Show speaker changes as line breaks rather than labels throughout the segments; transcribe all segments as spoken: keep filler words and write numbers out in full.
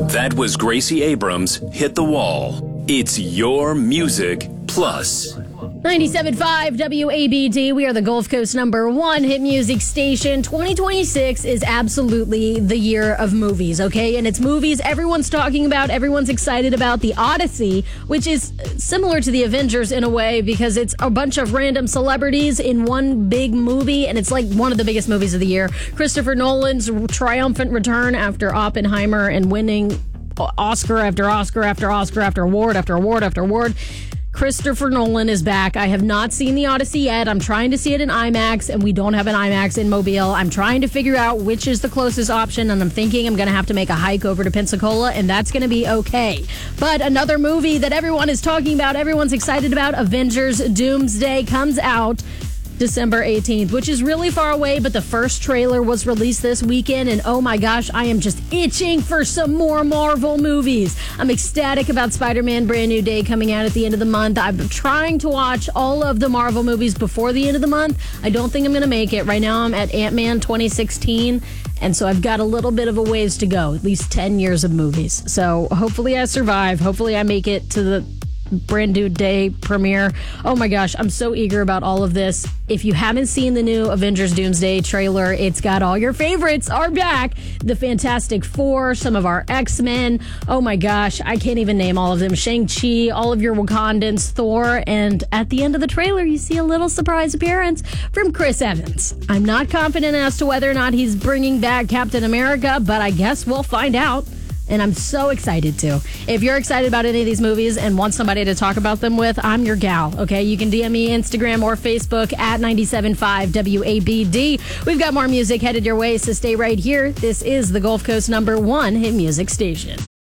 That was Gracie Abrams' Hit the Wall. It's your music plus.
ninety-seven point five W A B D. We are the Gulf Coast number one hit music station. twenty twenty-six is absolutely the year of movies, okay? And it's movies everyone's talking about, everyone's excited about. The Odyssey, which is similar to the Avengers in a way because it's a bunch of random celebrities in one big movie, and it's like one of the biggest movies of the year. Christopher Nolan's triumphant return after Oppenheimer and winning Oscar after Oscar after Oscar after award after award after award. Christopher Nolan is back. I have not seen The Odyssey yet. I'm trying to see it in IMAX, and we don't have an IMAX in Mobile. I'm trying to figure out which is the closest option, and I'm thinking I'm going to have to make a hike over to Pensacola, and that's going to be okay. But another movie that everyone is talking about, everyone's excited about, Avengers Doomsday, comes out December eighteenth, which is really far away, but the first trailer was released this weekend, and oh my gosh, I am just itching for some more Marvel movies. I'm ecstatic about Spider-Man Brand New Day coming out at the end of the month. I'm trying to watch all of the Marvel movies before the end of the month. I don't think I'm going to make it. Right now I'm at Ant-Man twenty sixteen, and so I've got a little bit of a ways to go, at least ten years of movies. So hopefully I survive. Hopefully I make it to the Brand New Day premiere. Oh my gosh, I'm so eager about all of this. If you haven't seen the new Avengers Doomsday trailer, it's got all your favorites are back. The Fantastic Four, some of our X-Men. Oh my gosh, I can't even name all of them. Shang-Chi, all of your Wakandans, Thor, and at the end of the trailer, you see a little surprise appearance from Chris Evans. I'm not confident as to whether or not he's bringing back Captain America, but I guess we'll find out. And I'm so excited to. If you're excited about any of these movies and want somebody to talk about them with, I'm your gal, okay? You can D M me Instagram or Facebook at ninety-seven point five W A B D. We've got more music headed your way, so stay right here. This is the Gulf Coast number one hit music station.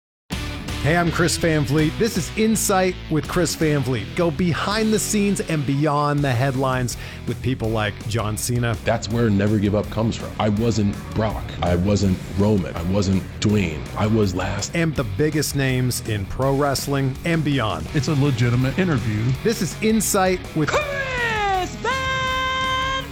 Hey, I'm Chris Van Vliet. This is Insight with Chris Van Vliet. Go behind the scenes and beyond the headlines with people like John Cena.
That's where Never Give Up comes from. I wasn't Brock. I wasn't Roman. I wasn't Dwayne. I was last.
And the biggest names in pro wrestling and beyond.
It's a legitimate interview.
This is Insight with
Chris Van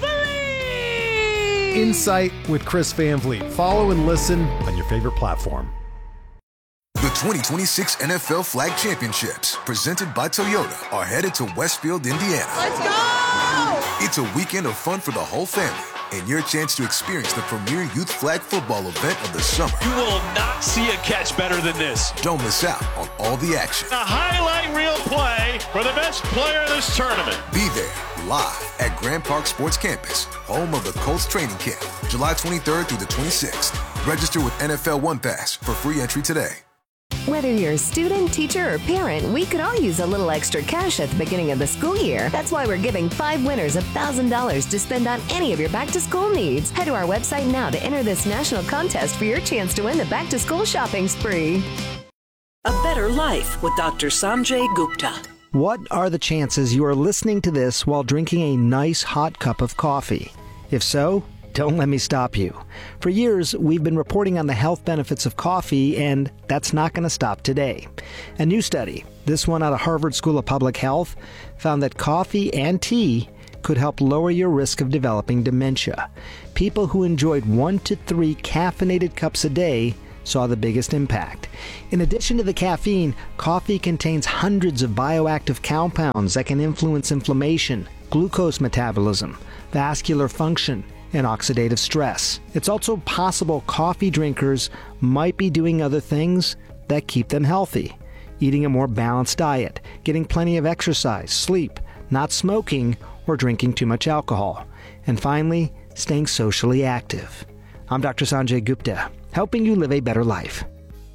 Vliet.
Insight with Chris Van Vliet. Follow and listen on your favorite platform.
The twenty twenty-six N F L Flag Championships, presented by Toyota, are headed to Westfield, Indiana.
Let's go!
It's a weekend of fun for the whole family and your chance to experience the premier youth flag football event of the summer.
You will not see a catch better than this.
Don't miss out on all the action.
A highlight reel play for the best player of this tournament.
Be there live at Grand Park Sports Campus, home of the Colts training camp, July twenty-third through the twenty-sixth. Register with N F L One Pass for free entry today.
Whether you're a student, teacher, or parent, we could all use a little extra cash at the beginning of the school year. That's why we're giving five winners one thousand dollars to spend on any of your back-to-school needs. Head to our website now to enter this national contest for your chance to win the back-to-school shopping spree.
A Better Life with Doctor Sanjay Gupta.
What are the chances you are listening to this while drinking a nice hot cup of coffee? If so, don't let me stop you. For years, we've been reporting on the health benefits of coffee, and that's not going to stop today. A new study, this one out of Harvard School of Public Health, found that coffee and tea could help lower your risk of developing dementia. People who enjoyed one to three caffeinated cups a day saw the biggest impact. In addition to the caffeine, coffee contains hundreds of bioactive compounds that can influence inflammation, glucose metabolism, vascular function, and oxidative stress. It's also possible coffee drinkers might be doing other things that keep them healthy. Eating a more balanced diet, getting plenty of exercise, sleep, not smoking, or drinking too much alcohol. And finally, staying socially active. I'm Doctor Sanjay Gupta, helping you live a better life.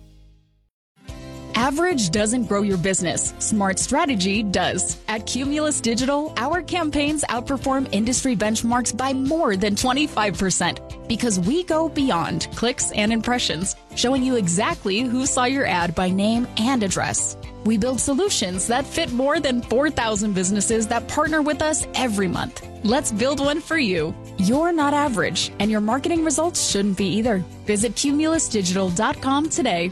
Average doesn't grow your business. Smart strategy does. At Cumulus Digital, our campaigns outperform industry benchmarks by more than twenty-five percent because we go beyond clicks and impressions, showing you exactly who saw your ad by name and address. We build solutions that fit more than four thousand businesses that partner with us every month. Let's build one for you. You're not average, and your marketing results shouldn't be either. Visit cumulus digital dot com today.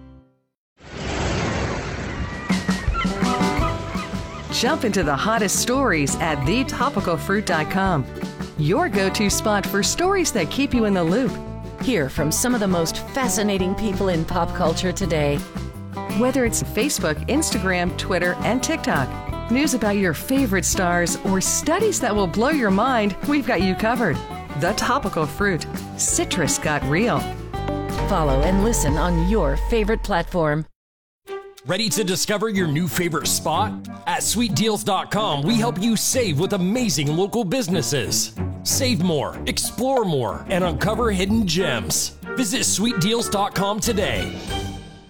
Jump into the hottest stories at the topical fruit dot com. Your go-to spot for stories that keep you in the loop. Hear from some of the most fascinating people in pop culture today. Whether it's Facebook, Instagram, Twitter, and TikTok, news about your favorite stars, or studies that will blow your mind, we've got you covered. The Topical Fruit. Citrus got real. Follow and listen on your favorite platform.
Ready to discover your new favorite spot? At sweet deals dot com, we help you save with amazing local businesses. Save more, explore more, and uncover hidden gems. Visit sweet deals dot com today.